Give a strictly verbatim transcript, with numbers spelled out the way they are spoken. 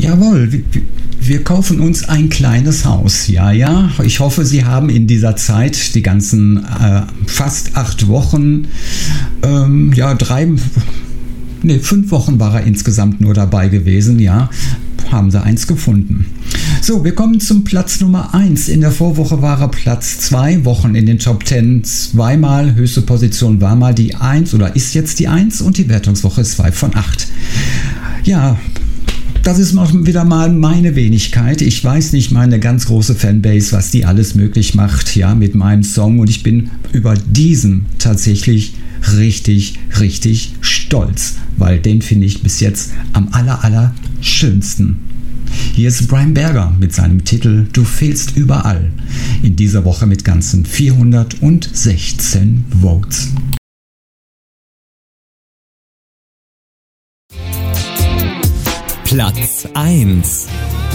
Jawohl, wir, wir kaufen uns ein kleines Haus. Ja, ja. Ich hoffe, Sie haben in dieser Zeit die ganzen äh, fast acht Wochen, ähm, ja, drei, nee, fünf Wochen war er insgesamt nur dabei gewesen, ja. Haben Sie eins gefunden. So, wir kommen zum Platz Nummer eins. In der Vorwoche war er Platz zwei Wochen in den Top zehn. Zweimal, höchste Position war mal die eins oder ist jetzt die eins und die Wertungswoche ist zwei von acht. Ja, das ist noch wieder mal meine Wenigkeit. Ich weiß nicht, meine ganz große Fanbase, was die alles möglich macht, ja, mit meinem Song. Und ich bin über diesen tatsächlich richtig, richtig stolz, weil den finde ich bis jetzt am aller, aller schönsten. Hier ist Brian Berger mit seinem Titel Du fehlst überall. In dieser Woche mit ganzen vierhundertsechzehn Votes. Platz eins.